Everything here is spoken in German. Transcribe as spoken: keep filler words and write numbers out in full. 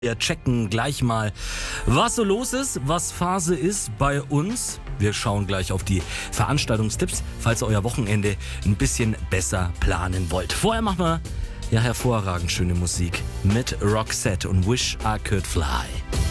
Wir checken gleich mal, was so los ist, was Phase ist bei uns. Wir schauen gleich auf die Veranstaltungstipps, falls ihr euer Wochenende ein bisschen besser planen wollt. Vorher machen wir ja hervorragend schöne Musik mit Roxette und Wish I Could Fly.